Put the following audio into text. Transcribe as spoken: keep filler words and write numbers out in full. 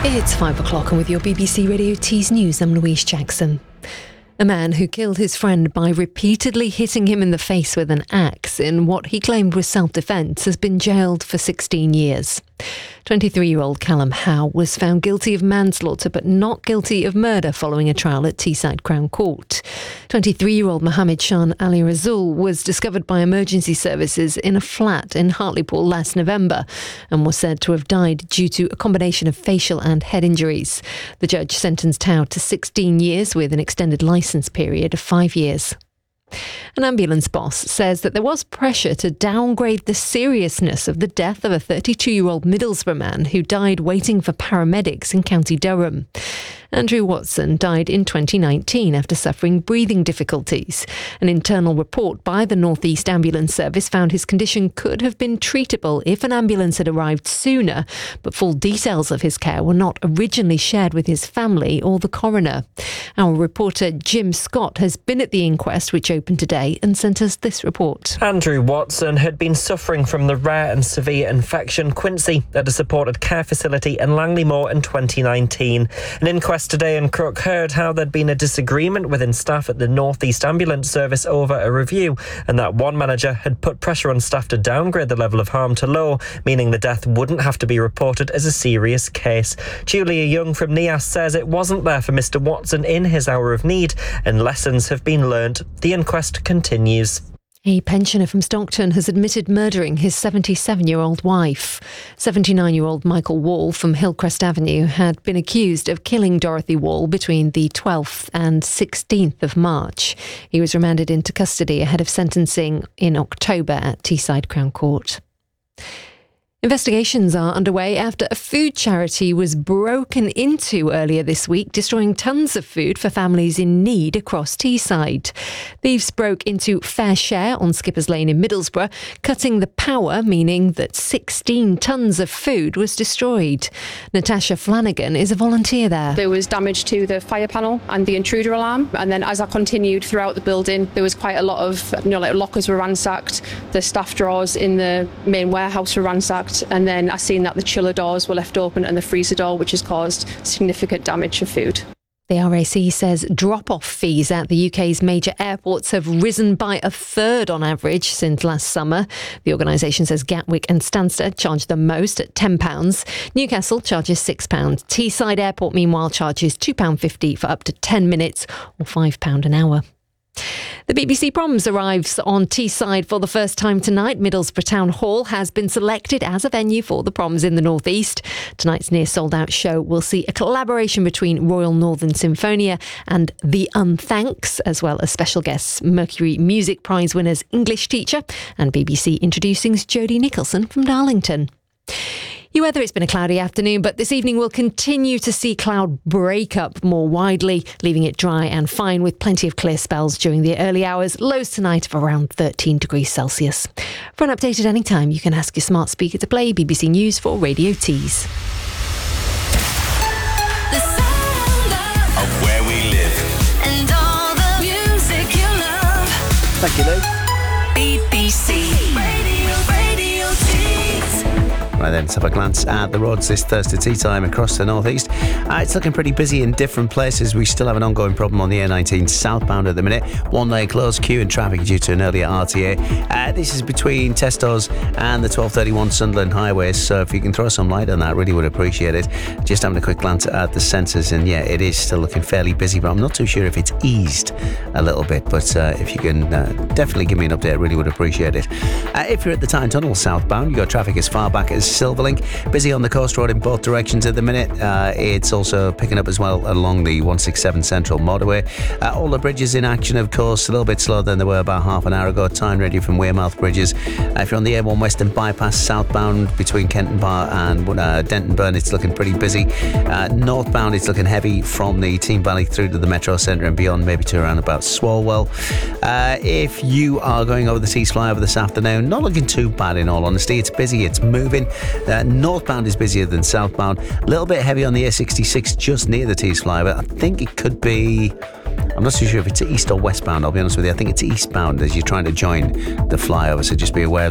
It's five o'clock and with your B B C Radio Tees News, I'm Louise Jackson. A man who killed his friend by repeatedly hitting him in the face with an axe in what he claimed was self-defence has been jailed for sixteen years. twenty-three-year-old Callum Howe was found guilty of manslaughter but not guilty of murder following a trial at Teesside Crown Court. twenty-three-year-old Mohammed Shan Ali Razul was discovered by emergency services in a flat in Hartlepool last November and was said to have died due to a combination of facial and head injuries. The judge sentenced Howe to sixteen years with an extended licence period of five years. An ambulance boss says that there was pressure to downgrade the seriousness of the death of a thirty-two-year-old Middlesbrough man who died waiting for paramedics in County Durham. Andrew Watson died in twenty nineteen after suffering breathing difficulties. An internal report by the North East Ambulance Service found his condition could have been treatable if an ambulance had arrived sooner, but full details of his care were not originally shared with his family or the coroner. Our reporter Jim Scott has been at the inquest, which opened today, and sent us this report. Andrew Watson had been suffering from the rare and severe infection Quinsy at a supported care facility in Langley Moor in twenty nineteen. An inquest today in Crook heard how there'd been a disagreement within staff at the North East Ambulance Service over a review, and that one manager had put pressure on staff to downgrade the level of harm to low, meaning the death wouldn't have to be reported as a serious case. Julia Young from N I A S says it wasn't there for Mr Watson in his hour of need, and lessons have been learned. The inquest continues. A pensioner from Stockton has admitted murdering his seventy-seven-year-old wife. seventy-nine-year-old Michael Wall from Hillcrest Avenue had been accused of killing Dorothy Wall between the twelfth and sixteenth of March. He was remanded into custody ahead of sentencing in October at Teesside Crown Court. Investigations are underway after a food charity was broken into earlier this week, destroying tons of food for families in need across Teesside. Thieves broke into Fair Share on Skippers Lane in Middlesbrough, cutting the power, meaning that sixteen tons of food was destroyed. Natasha Flanagan is a volunteer there. There was damage to the fire panel and the intruder alarm, and then as I continued throughout the building, there was quite a lot of, you know, like lockers were ransacked, the staff drawers in the main warehouse were ransacked. And then I seen that the chiller doors were left open and the freezer door, which has caused significant damage of food. The R A C says drop-off fees at the U K's major airports have risen by a third on average since last summer. The organisation says Gatwick and Stansted charge the most at ten pounds. Newcastle charges six pounds. Teesside Airport, meanwhile, charges two pounds fifty for up to ten minutes or five pounds an hour. The B B C Proms arrives on Teesside for the first time tonight. Middlesbrough Town Hall has been selected as a venue for the Proms in the North East. Tonight's near sold-out show will see a collaboration between Royal Northern Symphonia and The Unthanks, as well as special guests Mercury Music Prize winners English teacher and B B C introducing Jodie Nicholson from Darlington. Your weather, it's been a cloudy afternoon, but this evening we'll continue to see cloud break up more widely, leaving it dry and fine with plenty of clear spells during the early hours. Lows tonight of around thirteen degrees Celsius. For an update at any time, you can ask your smart speaker to play B B C News for Radio Tees. The sound of where we live and all the music you love. Thank you, Lou. B B C Radio, Radio Tees. Right then, let's have a glance at the roads this Thursday tea time across the northeast. Uh, it's looking pretty busy in different places. We still have an ongoing problem on the A nineteen southbound at the minute. One lane closed, queue and traffic due to an earlier R T A. Uh, this is between Testos and the twelve thirty-one Sunderland Highway, so if you can throw some light on that, really would appreciate it. Just having a quick glance at the sensors, and yeah, it is still looking fairly busy, but I'm not too sure if it's eased a little bit. But uh, if you can uh, definitely give me an update, really would appreciate it. Uh, if you're at the Tyne Tunnel southbound, you've got traffic as far back as Silverlink. Busy on the Coast Road in both directions at the minute. Uh, it's also picking up as well along the one sixty-seven Central Motorway. Uh, all the bridges in action, of course, a little bit slower than they were about half an hour ago. Tyne ready from Wearmouth Bridges. Uh, if you're on the A one Western Bypass southbound between Kenton Bar and uh, Denton Burn, it's looking pretty busy. Uh, northbound, it's looking heavy from the Team Valley through to the Metro Centre and beyond, maybe to around about Swalwell. Uh, if you are going over the Tees flyover this afternoon, not looking too bad in all honesty. It's busy, it's moving. Uh, northbound is busier than southbound. A little bit heavy on the A sixty-six just near the Tees flyover. I think it could be... I'm not too sure if it's east or westbound, I'll be honest with you. I think it's eastbound as you're trying to join the flyover, so just be aware